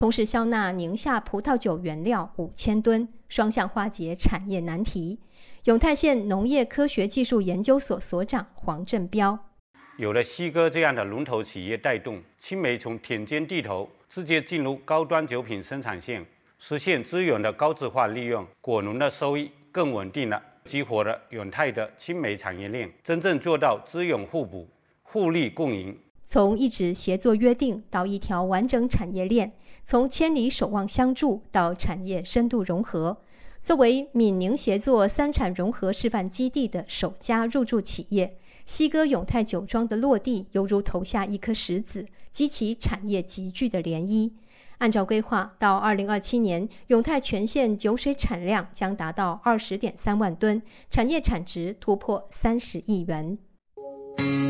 同时销纳宁夏葡萄酒原料5000吨，双向化解产业难题。永泰县农业科学技术研究所所长黄振彪： 有了西哥这样的龙头企业带动，青梅从田间地头直接进入高端酒品生产线，实现资源的高质化利用，果农的收益更稳定了，激活了永泰的青梅产业链，真正做到资源互补、互利共赢。 从一纸协作约定到一条完整产业链，从千里守望相助到产业深度融合。作为闽宁协作三产融合示范基地的首家入驻企业，西哥永泰酒庄的落地犹如投下一颗石子，激起产业集聚的涟漪。按照规划，到2027年，永泰全县酒水产量将达到20.3万吨，产业产值突破30亿元。